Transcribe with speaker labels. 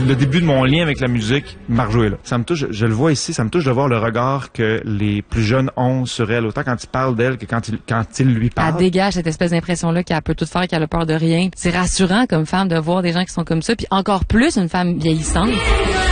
Speaker 1: le début de mon lien avec la musique, Marjo est là. Ça me touche, je le vois ici, ça me touche de voir le regard que les plus jeunes ont sur elle, autant quand ils parlent d'elle que quand ils lui parlent.
Speaker 2: Elle dégage cette espèce d'impression-là qu'elle peut tout faire, qu'elle a peur de rien. C'est rassurant comme femme de voir des gens qui sont comme ça, puis encore plus une femme vieillissante.